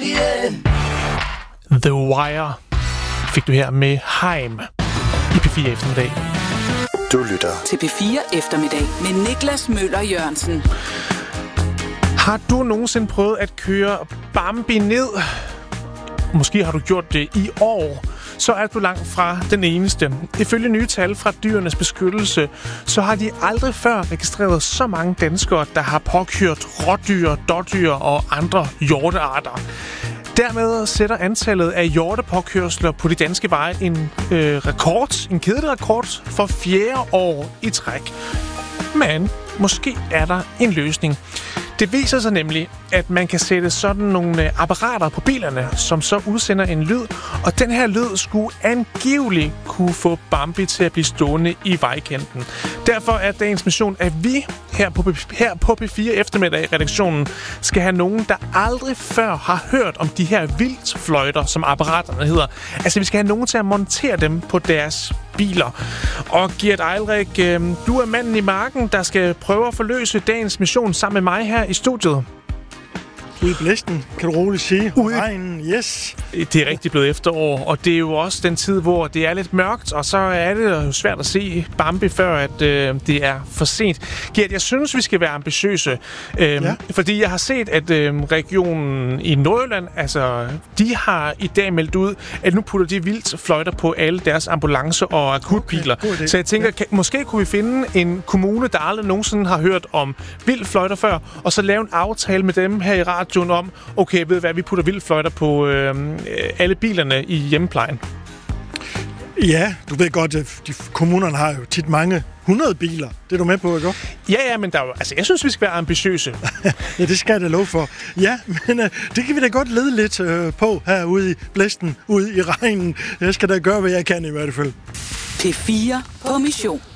Yeah. The Wire fik du her med Heim i P4 eftermiddag. Du lytter til P4 eftermiddag med Niklas Møller Jørgensen. Har du nogensinde prøvet at køre Bambi ned? Måske har du gjort det i år. Så er du langt fra den eneste. Ifølge nye tal fra Dyrenes Beskyttelse, så har de aldrig før registreret så mange danskere, der har påkørt rådyr, dådyr og andre hjortearter. Dermed sætter antallet af hjortepåkørsler på de danske veje en kedelig rekord for 4. år i træk. Men måske er der en løsning. Det viser sig nemlig, at man kan sætte sådan nogle apparater på bilerne, som så udsender en lyd, og den her lyd skulle angiveligt kunne få Bambi til at blive stående i vejkanten. Derfor er dagens mission, at vi her på P4 eftermiddag redaktionen skal have nogen, der aldrig før har hørt om de her vildtfløjter, som apparaterne hedder. Altså, vi skal have nogen til at montere dem på deres biler. Og Gert Eilrik, du er manden i marken, der skal prøve at forløse dagens mission sammen med mig her i studiet. Ude i blæsten, kan du roligt sige. Regnen, yes. Det er rigtig blevet efterår, og det er jo også den tid, hvor det er lidt mørkt, og så er det jo svært at se Bambi, før at det er for sent. Gert, jeg synes, vi skal være ambitiøse, fordi jeg har set, at regionen i Nordjylland, altså, de har i dag meldt ud, at nu putter de vildt fløjter på alle deres ambulance- og akutbiler. Okay, så jeg tænker, måske kunne vi finde en kommune, der aldrig nogensinde har hørt om vildt fløjter før, og så lave en aftale med dem her i radioen om, okay, ved hvad, vi putter vildfløjter på alle bilerne i hjemmeplejen. Ja, du ved godt, at kommunerne har jo tit mange 100 biler. Det er du med på, ikke? Ja, men der er jo, altså, jeg synes, vi skal være ambitiøse. Ja, det skal jeg da love for. Ja, men det kan vi da godt lede lidt på herude i blæsten, ude i regnen. Jeg skal da gøre, hvad jeg kan i hvert fald. P4 på mission.